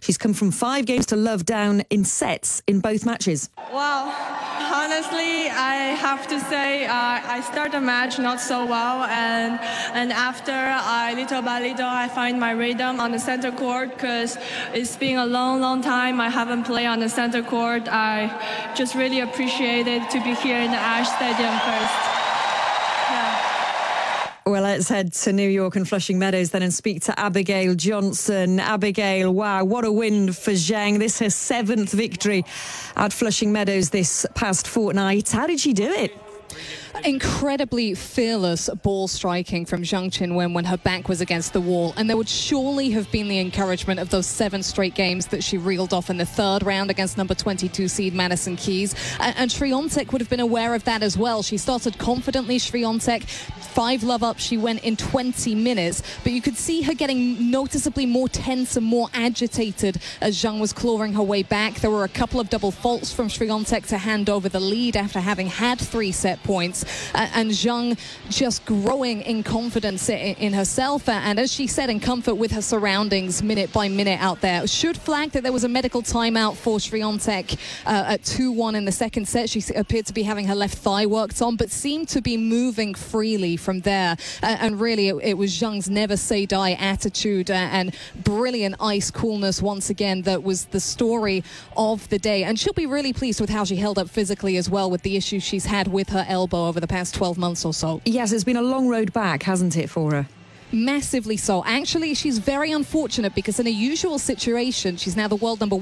She's come from 5 games to love down in sets in both matches. Well, honestly, I have to say I start the match not so well, and after little by little I find my rhythm on the center court, because it's been a long time I haven't played on the center court. I just really appreciate it to be here in the Ash Stadium first. Well, let's head to New York and Flushing Meadows then and speak to Abigail Johnson. Abigail, wow, what a win for Zhang. This is her 7th victory at Flushing Meadows this past fortnight. How did she do it? Incredibly fearless ball striking from Zhang Qinwen when her back was against the wall, and there would surely have been the encouragement of those 7 straight games that she reeled off in the 3rd round against number 22 seed Madison Keys, and Swiatek would have been aware of that as well. She started confidently, Swiatek, 5 love up, she went in 20 minutes, but you could see her getting noticeably more tense and more agitated as Zhang was clawing her way back. There were a couple of double faults from Swiatek to hand over the lead after having had 3 set points. And Zhang just growing in confidence in herself, and as she said, in comfort with her surroundings minute by minute out there. Should flag that there was a medical timeout for Swiatek at 2-1 in the 2nd set. She appeared to be having her left thigh worked on, but seemed to be moving freely from there. And really, it was Zhang's never say die attitude and brilliant ice coolness once again that was the story of the day. And she'll be really pleased with how she held up physically as well, with the issues she's had with her elbow over the past 12 months or so. Yes, it's been a long road back, hasn't it, for her? Massively so. Actually, she's very unfortunate because in a usual situation, she's now the world number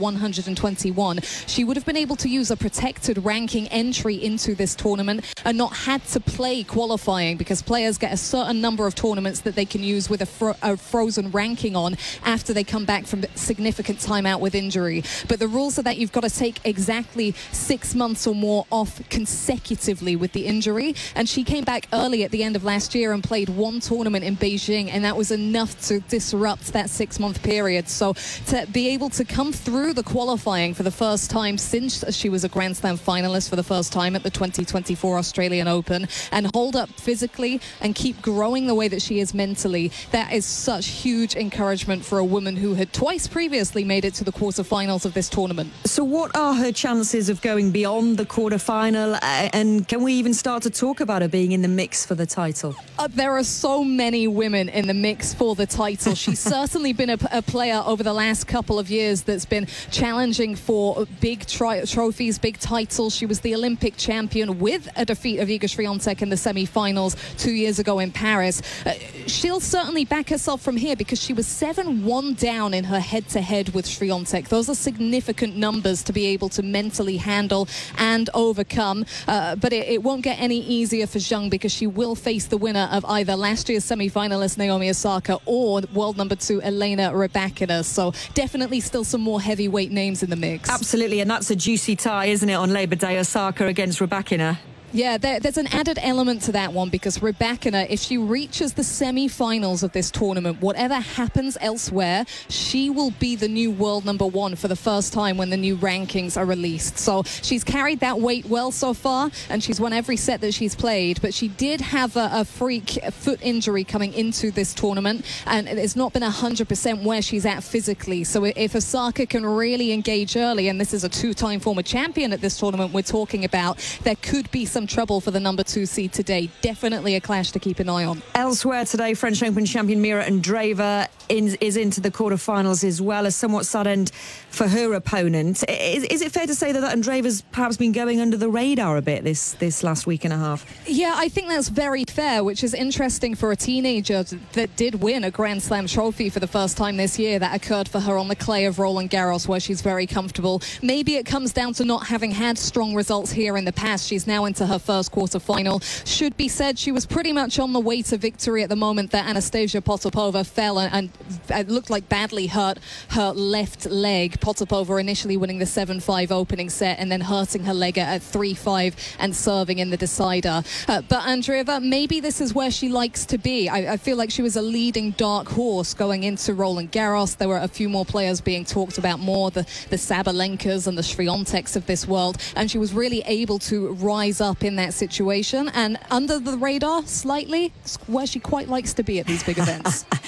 121. She would have been able to use a protected ranking entry into this tournament and not had to play qualifying, because players get a certain number of tournaments that they can use with a frozen ranking on after they come back from significant time out with injury. But the rules are that you've got to take exactly 6 months or more off consecutively with the injury. And she came back early at the end of last year and played 1 tournament in Beijing, and that was enough to disrupt that 6-month period. So to be able to come through the qualifying for the first time since she was a Grand Slam finalist for the first time at the 2024 Australian Open, and hold up physically and keep growing the way that she is mentally, that is such huge encouragement for a woman who had twice previously made it to the quarterfinals of this tournament. So what are her chances of going beyond the quarterfinal, and can we even start to talk about her being in the mix for the title? There are so many women in the mix for the title. She's certainly been a player over the last couple of years that's been challenging for big trophies, big titles. She was the Olympic champion with a defeat of Iga Swiatek in the semi-finals 2 years ago in Paris. She'll certainly back herself from here, because she was 7-1 down in her head-to-head with Swiatek. Those are significant numbers to be able to mentally handle and overcome. But it won't get any easier for Zhang, because she will face the winner of either last year's semi-finalist Naomi Osaka or world number 2 Elena Rybakina. So definitely still some more heavyweight names in the mix. Absolutely, and that's a juicy tie, isn't it, on Labour Day, Osaka against Rybakina? Yeah, there's an added element to that one, because Rybakina, if she reaches the semi-finals of this tournament, whatever happens elsewhere, she will be the new world number 1 for the first time when the new rankings are released. So she's carried that weight well so far, and she's won every set that she's played, but she did have a freak foot injury coming into this tournament, and it's not been 100% where she's at physically. So if Osaka can really engage early, and this is a 2-time former champion at this tournament we're talking about, there could be some trouble for the number 2 seed today. Definitely a clash to keep an eye on. Elsewhere today, French Open champion Mira Andreeva is into the quarterfinals as well. A somewhat sad end for her opponent. Is it fair to say that Andreeva's perhaps been going under the radar a bit this last week and a half? Yeah, I think that's very fair, which is interesting for a teenager that did win a Grand Slam trophy for the first time this year. That occurred for her on the clay of Roland Garros, where she's very comfortable. Maybe it comes down to not having had strong results here in the past. She's now into her first quarter-final. Should be said, she was pretty much on the way to victory at the moment that Anastasia Potapova fell and it looked like badly hurt her left leg. Potapova initially winning the 7-5 opening set and then hurting her leg at 3-5 and serving in the decider. But Andreeva, maybe this is where she likes to be. I feel like she was a leading dark horse going into Roland Garros. There were a few more players being talked about more, the Sabalenkas and the Swiateks of this world, and she was really able to rise up in that situation, and under the radar slightly, where she quite likes to be at these big events.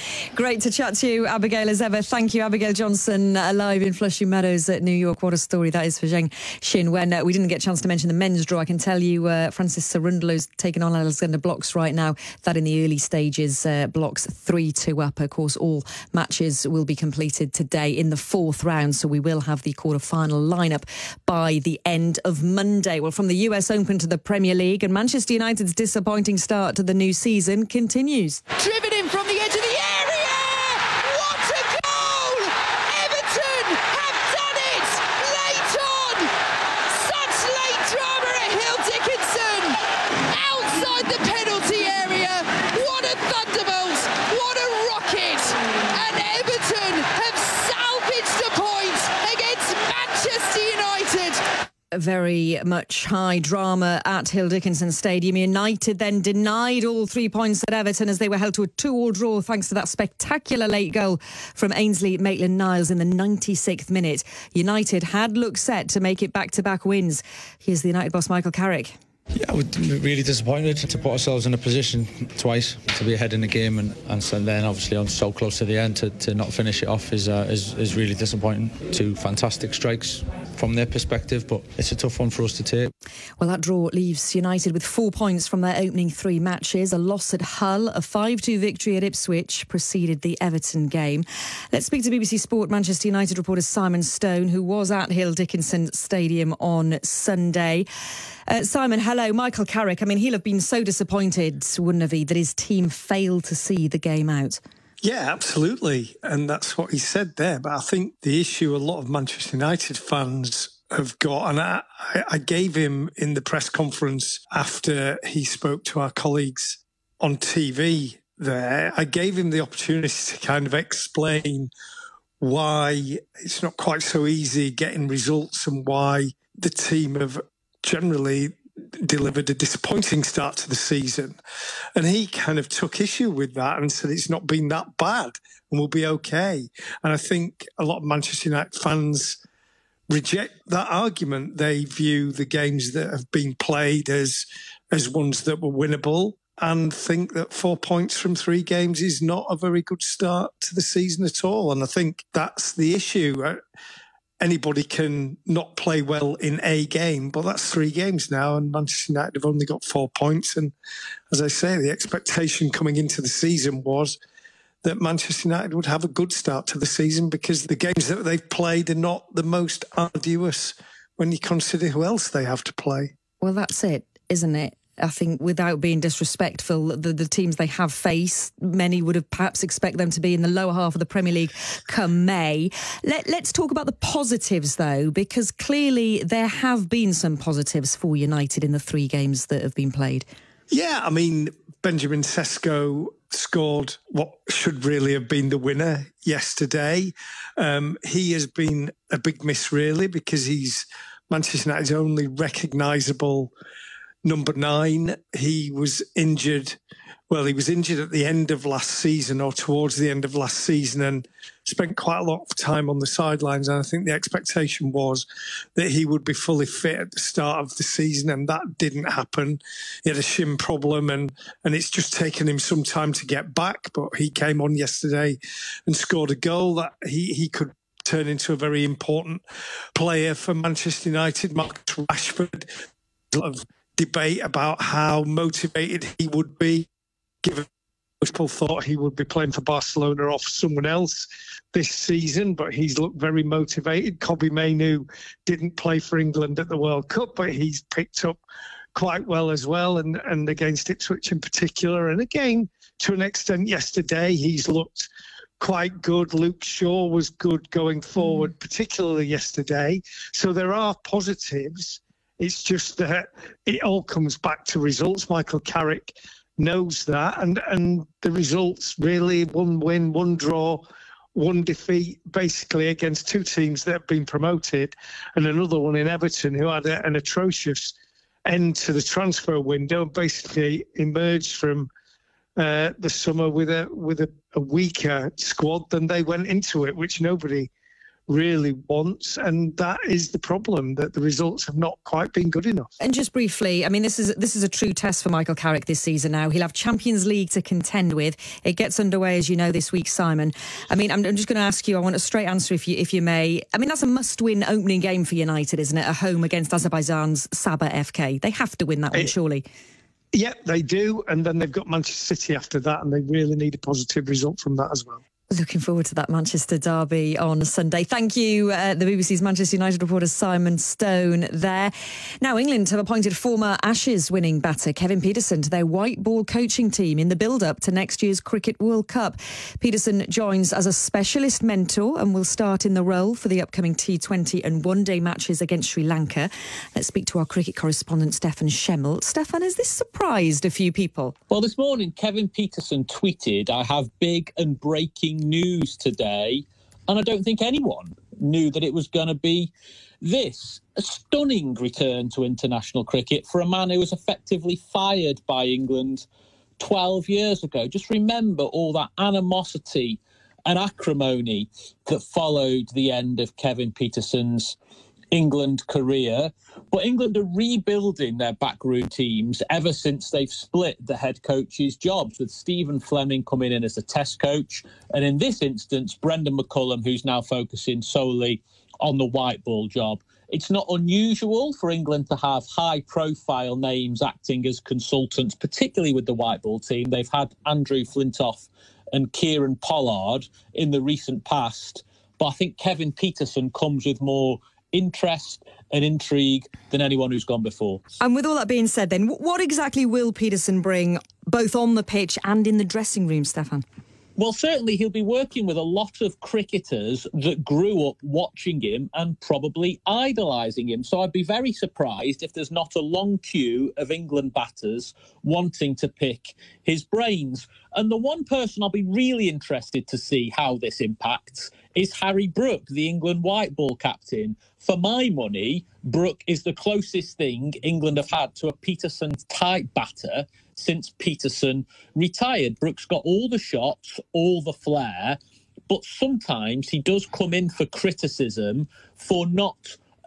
Great to chat to you, Abigail, as ever. Thank you, Abigail Johnson, live in Flushing Meadows at New York. What a story that is for Zheng Xin Wen. We didn't get a chance to mention the men's draw. I can tell you Francis Cerundolo's taking on Alexander Blocks right now. That in the early stages, Blocks 3-2 up. Of course, all matches will be completed today in the fourth round, so we will have the quarter-final lineup by the end of Monday. Well, from the US Open to the Premier League, and Manchester United's disappointing start to the new season continues. Driven in from the edge of the area! What a goal! Everton have done it! Late on! Such late drama at Hill Dickinson! Outside the penalty area! What a thunderbolt! What a rocket! And Everton have salvaged a point against Manchester United! Very much high drama at Hill Dickinson Stadium. United then denied all 3 points at Everton as they were held to a 2-2 draw thanks to that spectacular late goal from Ainsley Maitland-Niles in the 96th minute. United had looked set to make it back-to-back wins. Here's the United boss, Michael Carrick. Yeah, we're really disappointed to put ourselves in a position twice to be ahead in the game and then obviously on so close to the end to not finish it off is really disappointing. Two fantastic strikes from their perspective, but it's a tough one for us to take. Well, that draw leaves United with 4 points from their opening 3 matches. A loss at Hull, a 5-2 victory at Ipswich preceded the Everton game. Let's speak to BBC Sport Manchester United reporter Simon Stone, who was at Hill Dickinson Stadium on Sunday. Simon, hello. Michael Carrick, I mean, he'll have been so disappointed, wouldn't he, that his team failed to see the game out? Yeah, absolutely. And that's what he said there. But I think the issue a lot of Manchester United fans have got, and I gave him in the press conference after he spoke to our colleagues on TV there, I gave him the opportunity to kind of explain why it's not quite so easy getting results and why the team have generally delivered a disappointing start to the season. And he kind of took issue with that and said it's not been that bad and we'll be okay. And I think a lot of Manchester United fans reject that argument. They view the games that have been played as ones that were winnable and think that 4 points from 3 games is not a very good start to the season at all. And I think that's the issue. Anybody can not play well in a game, but that's 3 games now, and Manchester United have only got 4 points. And as I say, the expectation coming into the season was that Manchester United would have a good start to the season because the games that they've played are not the most arduous when you consider who else they have to play. Well, that's it, isn't it? I think without being disrespectful, the teams they have faced, many would have perhaps expect them to be in the lower half of the Premier League come May. Let's talk about the positives, though, because clearly there have been some positives for United in the 3 games that have been played. Yeah, I mean, Benjamin Sesko scored what should really have been the winner yesterday. He has been a big miss, really, because he's Manchester United's only recognisable number 9. He was injured. Well, he was injured at the end of last season or towards the end of last season and spent quite a lot of time on the sidelines. And I think the expectation was that he would be fully fit at the start of the season, and that didn't happen. He had a shin problem and it's just taken him some time to get back. But he came on yesterday and scored a goal that he could turn into a very important player for Manchester United. Marcus Rashford, a lot of debate about how motivated he would be, given most people thought he would be playing for Barcelona or for someone else this season, but he's looked very motivated. Kobbie Mainoo didn't play for England at the World Cup, but he's picked up quite well as well, and against Ipswich in particular. And again, to an extent yesterday, he's looked quite good. Luke Shaw was good going forward, particularly yesterday. So there are positives. It's just that it all comes back to results. Michael Carrick knows that. And the results really, 1 win, 1 draw, 1 defeat, basically against 2 teams that have been promoted, and another one in Everton who had an atrocious end to the transfer window and basically emerged from the summer with a weaker squad than they went into it, which nobody really wants, and that is the problem, that the results have not quite been good enough. And just briefly, I mean, this is a true test for Michael Carrick this season now. He'll have Champions League to contend with. It gets underway, as you know, this week, Simon. I mean, I'm just going to ask you, I want a straight answer if you may. I mean, that's a must-win opening game for United, isn't it? At home against Azerbaijan's Sabah FK. They have to win that one, surely. Yeah, they do. And then they've got Manchester City after that, and they really need a positive result from that as well. Looking forward to that Manchester derby on Sunday. Thank you, the BBC's Manchester United reporter Simon Stone there. Now, England have appointed former Ashes winning batter Kevin Pietersen to their white ball coaching team in the build-up to next year's Cricket World Cup. Pietersen joins as a specialist mentor and will start in the role for the upcoming T20 and one-day matches against Sri Lanka. Let's speak to our cricket correspondent, Stefan Schemmel. Stefan, has this surprised a few people? Well, this morning, Kevin Pietersen tweeted, "I have big and breaking news today," and I don't think anyone knew that it was going to be this. A stunning return to international cricket for a man who was effectively fired by England 12 years ago. Just remember all that animosity and acrimony that followed the end of Kevin Pietersen's England career. But England are rebuilding their backroom teams ever since they've split the head coach's jobs, with Stephen Fleming coming in as the test coach, and in this instance Brendan McCullum, who's now focusing solely on the white ball job. It's not unusual for England to have high profile names acting as consultants, particularly with the white ball team. They've had Andrew Flintoff and Kieran Pollard in the recent past, but I think Kevin Pietersen comes with more interest and intrigue than anyone who's gone before. And with all that being said then, what exactly will Pietersen bring both on the pitch and in the dressing room, Stefan? Well, certainly he'll be working with a lot of cricketers that grew up watching him and probably idolising him. So I'd be very surprised if there's not a long queue of England batters wanting to pick his brains. And the one person I'll be really interested to see how this impacts is Harry Brook, the England white ball captain. For my money, Brook is the closest thing England have had to a Pietersen-type batter since Pietersen retired. Brook's got all the shots, all the flair, but sometimes he does come in for criticism for not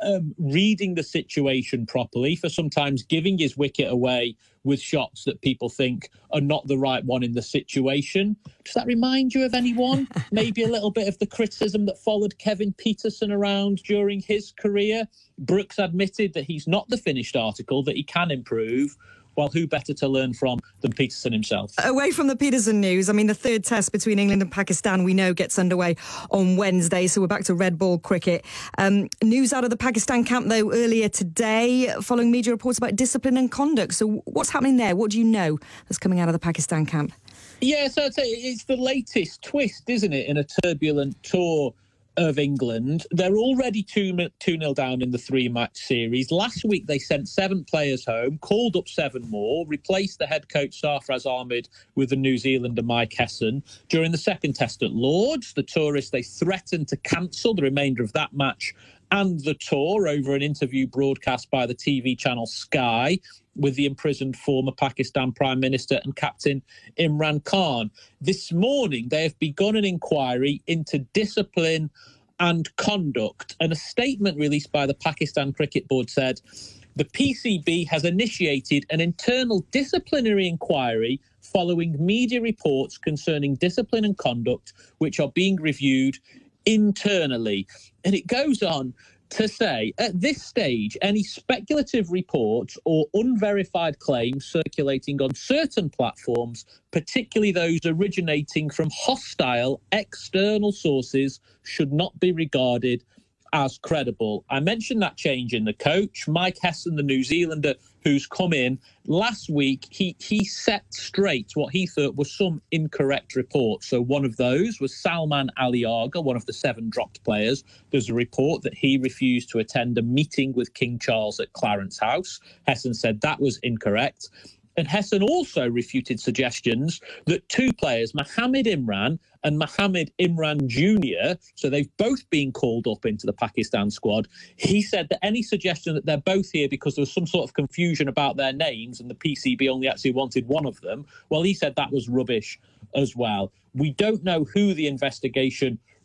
reading the situation properly, for sometimes giving his wicket away with shots that people think are not the right one in the situation. Does that remind you of anyone? Maybe a little bit of the criticism that followed Kevin Pietersen around during his career? Brooks admitted that he's not the finished article, that he can improve. Well, who better to learn from than Pietersen himself? Away from the Pietersen news, I mean, the third test between England and Pakistan, we know, gets underway on Wednesday, so we're back to red ball cricket. News out of the Pakistan camp, though, earlier today, following media reports about discipline and conduct. So what's happening there? What do you know that's coming out of the Pakistan camp? Yeah, so I'd say it's the latest twist, isn't it, in a turbulent tour of England. They're already 2-0 down in the 3-match series. Last week, they sent 7 players home, called up 7 more, replaced the head coach Sarfraz Ahmed with the New Zealander Mike Hesson. During the second test at Lords, the tourists, they threatened to cancel the remainder of that match and the tour over an interview broadcast by the TV channel Sky with the imprisoned former Pakistan Prime Minister and captain Imran Khan. This morning, they have begun an inquiry into discipline and conduct, and a statement released by the Pakistan Cricket Board said, the PCB has initiated an internal disciplinary inquiry following media reports concerning discipline and conduct, which are being reviewed internally. And it goes on to say, at this stage, any speculative reports or unverified claims circulating on certain platforms, particularly those originating from hostile external sources, should not be regarded as credible. I mentioned that change in the coach. Mike Hesson, the New Zealander who's come in last week, he set straight what he thought was some incorrect reports. So one of those was Salman Ali Agha, one of the 7 dropped players. There's a report that he refused to attend a meeting with King Charles at Clarence House. Hesson said that was incorrect. And Hesson also refuted suggestions that 2 players, Mohammed Imran and Mohammed Imran Jr., so they've both been called up into the Pakistan squad. He said that any suggestion that they're both here because there was some sort of confusion about their names and the PCB only actually wanted one of them, well, he said that was rubbish as well. We don't know who the investigation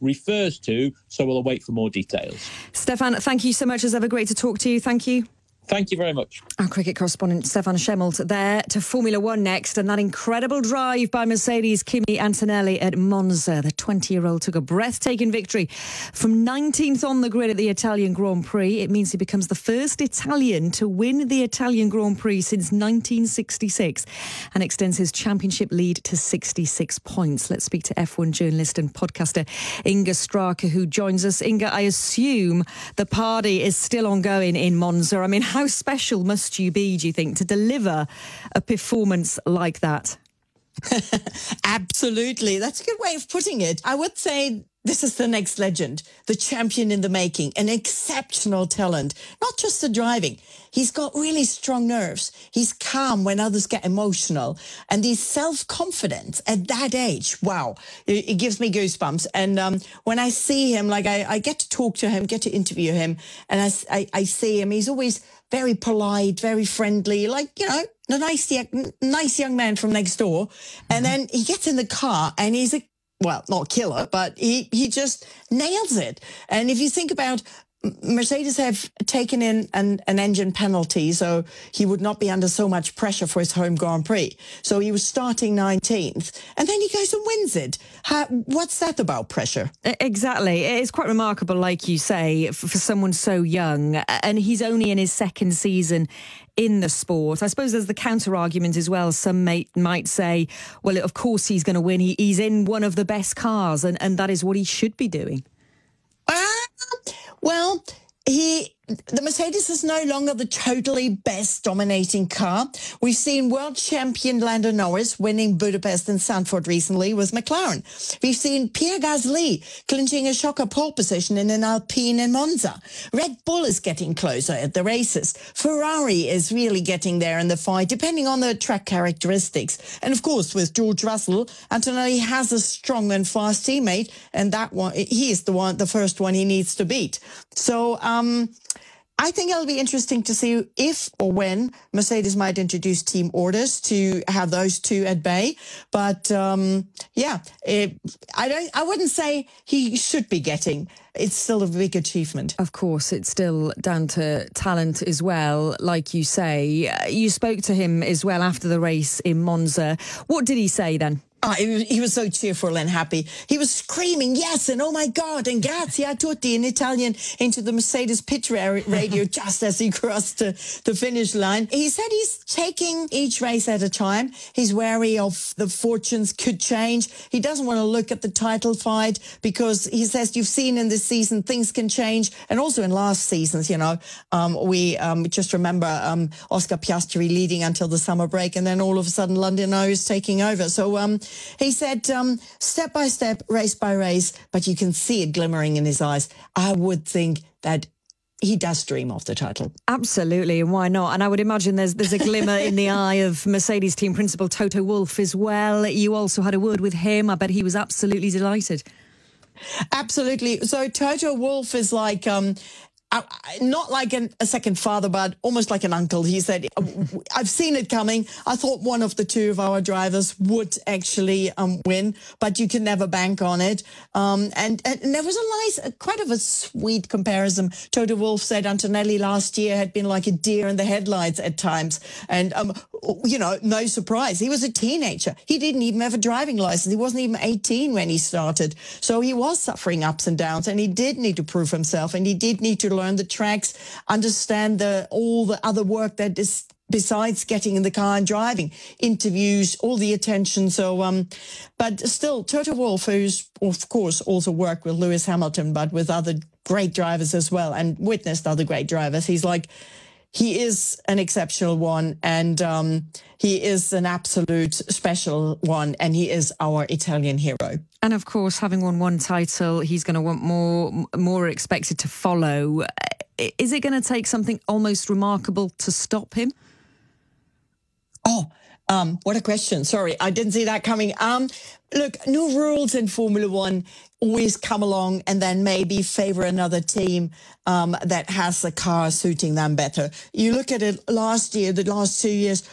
refers to, so we'll await for more details. Stefan, thank you so much. As ever, great to talk to you. Thank you. Thank you very much. Our cricket correspondent Stefan Schemmelt there to Formula One next, and that incredible drive by Mercedes' Kimi Antonelli at Monza. The 20-year-old took a breathtaking victory from 19th on the grid at the Italian Grand Prix. It means he becomes the first Italian to win the Italian Grand Prix since 1966 and extends his championship lead to 66 points. Let's speak to F1 journalist and podcaster Inga Straka, who joins us. Inga, I assume the party is still ongoing in Monza. I mean, how special must you be, do you think, to deliver a performance like that? Absolutely. That's a good way of putting it. I would say this is the next legend, the champion in the making, an exceptional talent, not just the driving. He's got really strong nerves. He's calm when others get emotional. And he's self-confident at that age. Wow. It gives me goosebumps. And when I see him, like I get to talk to him, get to interview him, and I see him, he's always very polite, very friendly, like, you know, the nice young man from next door. And then he gets in the car and he's well, not killer, but he just nails it. And if you think about Mercedes have taken in an engine penalty, so he would not be under so much pressure for his home Grand Prix. So he was starting 19th, and then he goes and wins it. What's that about pressure? Exactly. It's quite remarkable, like you say, for someone so young, and he's only in his second season in the sport. I suppose there's the counter argument as well. Some might say, well, of course he's going to win. He's in one of the best cars, and that is what he should be doing. Well, the Mercedes is no longer the totally best dominating car. We've seen world champion Lando Norris winning Budapest and Zandvoort recently with McLaren. We've seen Pierre Gasly clinching a shocker pole position in an Alpine in Monza. Red Bull is getting closer at the races. Ferrari is really getting there in the fight, depending on the track characteristics. And of course, with George Russell, Antonelli has a strong and fast teammate, and that one, he is the first one he needs to beat. So, I think it'll be interesting to see if or when Mercedes might introduce team orders to have those two at bay. But I wouldn't say he should be getting. It's still a big achievement. Of course, it's still down to talent as well, like you say. You spoke to him as well after the race in Monza. What did he say then? He was so cheerful and happy. He was screaming, yes, and oh my God, and grazie a tutti in Italian into the Mercedes pit radio just as he crossed the finish line. He said he's taking each race at a time. He's wary of the fortunes could change. He doesn't want to look at the title fight because he says you've seen in this season things can change. And also in last seasons, you know, we just remember Oscar Piastri leading until the summer break, and then all of a sudden Lando Norris taking over. So he said, step by step, race by race, but you can see it glimmering in his eyes. I would think that he does dream of the title. Absolutely, and why not? And I would imagine there's a glimmer in the eye of Mercedes team principal Toto Wolff as well. You also had a word with him. I bet he was absolutely delighted. Absolutely. So Toto Wolff is like... not like a second father, but almost like an uncle. He said, I've seen it coming. I thought one of the two of our drivers would actually win, but you can never bank on it. And there was quite of a sweet comparison. Toto Wolff said Antonelli last year had been like a deer in the headlights at times. And, you know, no surprise. He was a teenager. He didn't even have a driving license. He wasn't even 18 when he started. So he was suffering ups and downs, and he did need to prove himself, and he did need to learn the tracks, understand all the other work that is besides getting in the car and driving, interviews, all the attention. So, but still, Toto Wolff, who's of course also worked with Lewis Hamilton, but with other great drivers as well, and witnessed other great drivers. He is an exceptional one, and he is an absolute special one, and he is our Italian hero. And of course, having won one title, he's going to want more expected to follow. Is it going to take something almost remarkable to stop him? Oh, what a question. Sorry, I didn't see that coming. Look, new rules in Formula One always come along and then maybe favor another team that has a car suiting them better. You look at it last year, the last 2 years,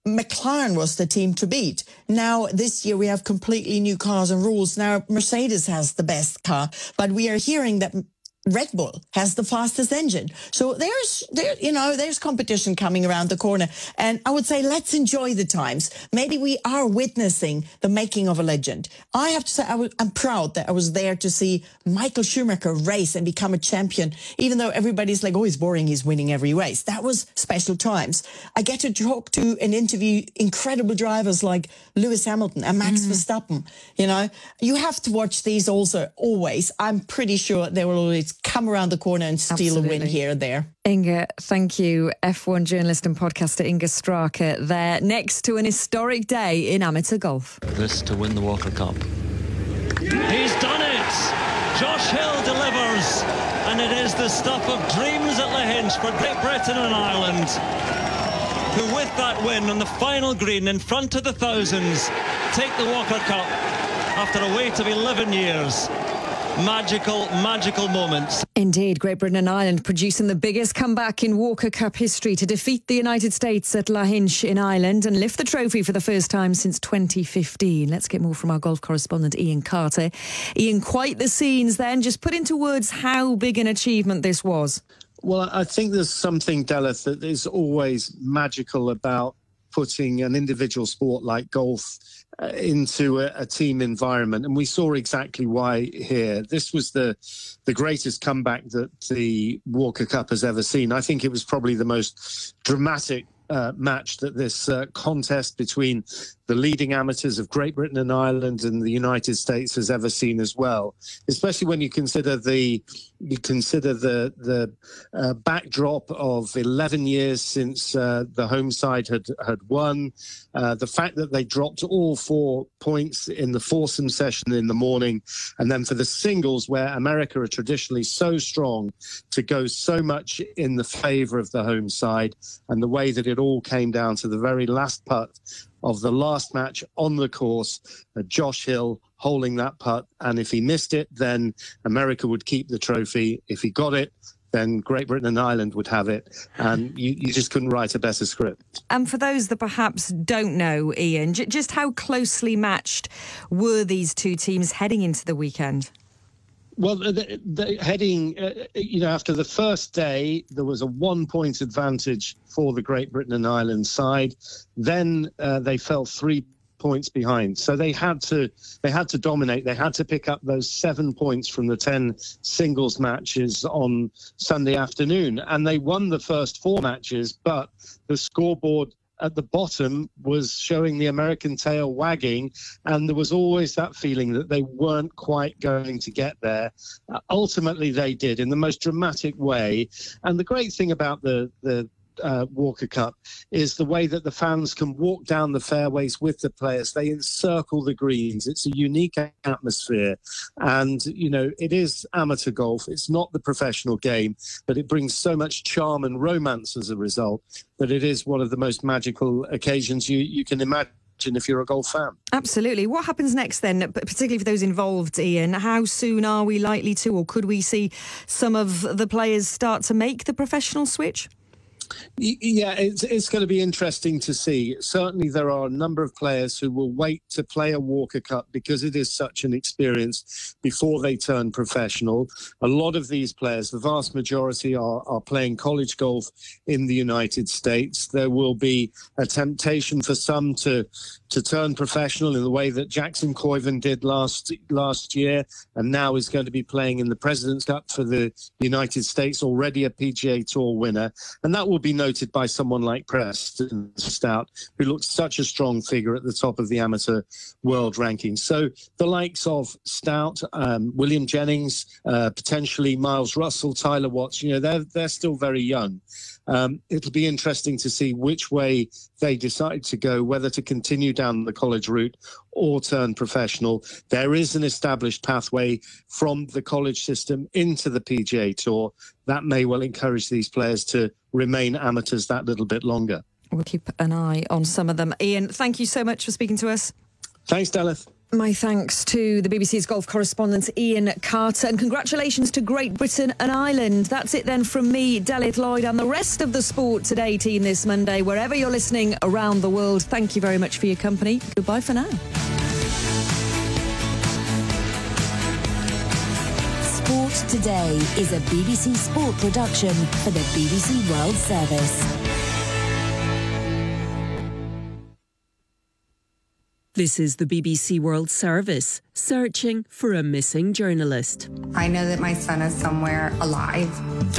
McLaren was the team to beat. Now, this year, we have completely new cars and rules. Now, Mercedes has the best car, but we are hearing that Red Bull has the fastest engine. So there's competition coming around the corner. And I would say, let's enjoy the times. Maybe we are witnessing the making of a legend. I have to say, I'm proud that I was there to see Michael Schumacher race and become a champion, even though everybody's like, oh, he's boring, he's winning every race. That was special times. I get to talk to and interview incredible drivers like Lewis Hamilton and Max Verstappen. You know, you have to watch these also, always. I'm pretty sure they will always come around the corner and steal a win here and there. Inga, thank you. F1 journalist and podcaster Inga Straka there, next to an historic day in amateur golf. This to win the Walker Cup. He's done it! Josh Hill delivers, and it is the stuff of dreams at Lahinch for Great Britain and Ireland, who with that win on the final green in front of the thousands take the Walker Cup after a wait of 11 years. Magical moments. Indeed, Great Britain and Ireland producing the biggest comeback in Walker Cup history to defeat the United States at Lahinch in Ireland and lift the trophy for the first time since 2015. Let's get more from our golf correspondent Ian Carter. Ian, quite the scenes then. Just put into words how big an achievement this was. Well, I think there's something, Delith, that is always magical about putting an individual sport like golf into a team environment, and we saw exactly why here. This was the greatest comeback that the Walker Cup has ever seen. I think it was probably the most dramatic match that this contest between the leading amateurs of Great Britain and Ireland and the United States has ever seen as well, especially when you consider the backdrop of 11 years since the home side had won, the fact that they dropped all 4 points in the foursome session in the morning, and then for the singles, where America are traditionally so strong, to go so much in the favour of the home side, and the way that it all came down to the very last putt of the last match on the course, Josh Hill holding that putt, and if he missed it, then America would keep the trophy. If he got it, then Great Britain and Ireland would have it, and you just couldn't write a better script. And for those that perhaps don't know, Ian, just how closely matched were these two teams heading into the weekend? Well, heading, after the first day, there was a 1 point advantage for the Great Britain and Ireland side. Then they fell 3 points behind. So they had to dominate. They had to pick up those 7 points from the 10 singles matches on Sunday afternoon. And they won the first 4 matches, but the scoreboard at the bottom was showing the American tail wagging, and there was always that feeling that they weren't quite going to get there. Ultimately, they did in the most dramatic way. And the great thing about the Walker Cup is the way that the fans can walk down the fairways with the players. They encircle the greens. It's a unique atmosphere, and it is amateur golf. It's not the professional game, but it brings so much charm and romance as a result that it is one of the most magical occasions you can imagine if you're a golf fan. Absolutely. What happens next then, particularly for those involved, Ian? How soon are we likely to, or could we see some of the players start to make the professional switch? Yeah, it's going to be interesting to see. Certainly there are a number of players who will wait to play a Walker Cup because it is such an experience before they turn professional. A lot of these players, the vast majority, are playing college golf in the United States. There will be a temptation for some to turn professional in the way that Jackson Koiven did last year, and now is going to be playing in the President's Cup for the United States, already a PGA Tour winner. And that will be noted by someone like Preston Stout, who looks such a strong figure at the top of the amateur world ranking. So the likes of Stout, William Jennings, potentially Miles Russell, Tyler Watts, they're still very young. It'll be interesting to see which way they decide to go, whether to continue down the college route or turn professional. There is an established pathway from the college system into the PGA Tour. That may well encourage these players to remain amateurs that little bit longer. We'll keep an eye on some of them. Ian, thank you so much for speaking to us. Thanks, Delith. My thanks to the BBC's golf correspondent Ian Carter, and congratulations to Great Britain and Ireland. That's it then from me, Delith Lloyd, and the rest of the Sport Today team this Monday. Wherever you're listening around the world, thank you very much for your company. Goodbye for now. Sport Today is a BBC Sport production for the BBC World Service. This is the BBC World Service, searching for a missing journalist. I know that my son is somewhere alive.